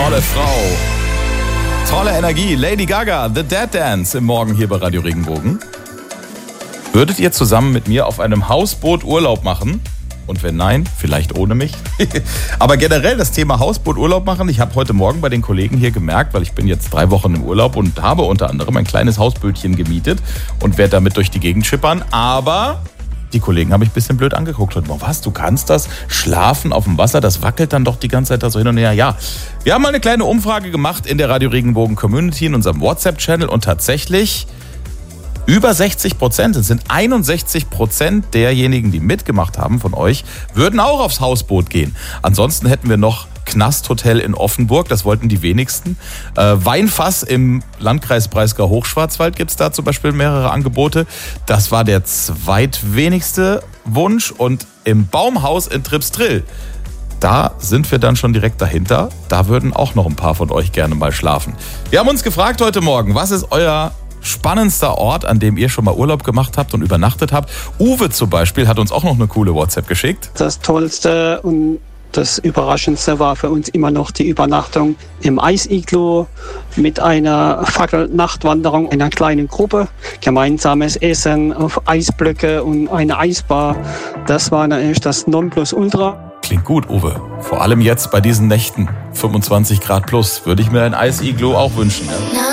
tolle Frau. Tolle Energie. Lady Gaga, The Dead Dance im Morgen hier bei Radio Regenbogen. Würdet ihr zusammen mit mir auf einem Hausboot Urlaub machen? Und wenn nein, vielleicht ohne mich. Aber generell das Thema Hausboot Urlaub machen. Ich habe heute Morgen bei den Kollegen hier gemerkt, weil ich bin jetzt 3 Wochen im Urlaub und habe unter anderem ein kleines Hausbötchen gemietet und werde damit durch die Gegend schippern. Aber die Kollegen haben mich ein bisschen blöd angeguckt. Und was, du kannst das? Schlafen auf dem Wasser, das wackelt dann doch die ganze Zeit da so hin und her. Ja, wir haben mal eine kleine Umfrage gemacht in der Radio Regenbogen Community, in unserem WhatsApp-Channel. Und tatsächlich über 60%, es sind 61% derjenigen, die mitgemacht haben von euch, würden auch aufs Hausboot gehen. Ansonsten hätten wir noch Knasthotel in Offenburg, das wollten die wenigsten. Weinfass im Landkreis Breisgau-Hochschwarzwald gibt es da zum Beispiel mehrere Angebote. Das war der zweitwenigste Wunsch. Und im Baumhaus in Tripstrill, da sind wir dann schon direkt dahinter. Da würden auch noch ein paar von euch gerne mal schlafen. Wir haben uns gefragt heute Morgen, was ist euer spannendster Ort, an dem ihr schon mal Urlaub gemacht habt und übernachtet habt? Uwe zum Beispiel hat uns auch noch eine coole WhatsApp geschickt. Das Tollste und das Überraschendste war für uns immer noch die Übernachtung im Eisiglo mit einer Fackelnachtwanderung in einer kleinen Gruppe, gemeinsames Essen auf Eisblöcke und eine Eisbar. Das war natürlich das Nonplusultra. Klingt gut, Uwe. Vor allem jetzt bei diesen Nächten, 25 Grad plus, würde ich mir ein Eisiglo auch wünschen. Ja?